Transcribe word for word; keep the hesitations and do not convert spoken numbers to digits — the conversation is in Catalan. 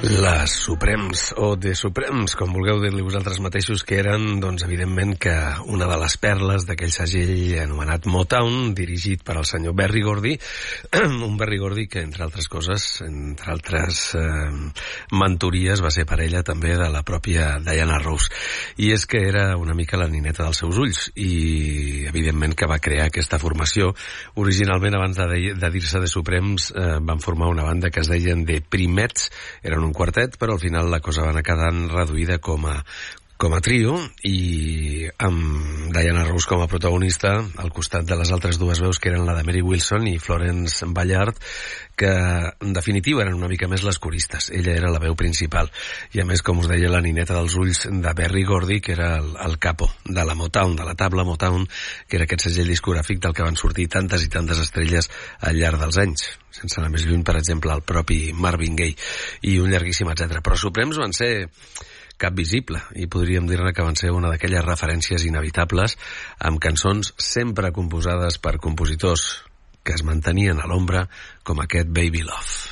Les Suprems, o The Suprems, com vulgueu dir-li vosaltres mateixos, que eren, doncs, evidentment, que una de les perles d'aquell segell anomenat Motown, dirigit per al senyor Berry Gordy, un Berry Gordy que, entre altres coses, entre altres eh, mentories, va ser parella també de la pròpia Diana Ross. I és que era una mica la nineta dels seus ulls, i, evidentment, que va crear aquesta formació. Originalment, abans de, de dir-se The Suprems, eh, van formar una banda que es deien The Primettes, eren un quartet, però al final la cosa va anar quedant reduïda com a, com a trio, i amb Diana Ross com a protagonista, al costat de les altres dues veus, que eren la de Mary Wilson i Florence Ballard, que en definitiva eren una mica més les coristes. Ella era la veu principal, i a més, com us deia, la nineta dels ulls de Berry Gordy, que era el, el capo de la Motown, de la tabla Motown, que era aquest segell discogràfic del que van sortir tantes i tantes estrelles al llarg dels anys, sense anar més lluny, per exemple, el propi Marvin Gaye i un llarguíssim etcètera. Però Suprems van ser cap visible, i podríem dir-ne que van ser una d'aquelles referències inevitables, amb cançons sempre composades per compositors que es mantenien a l'ombra, com aquest Baby Love.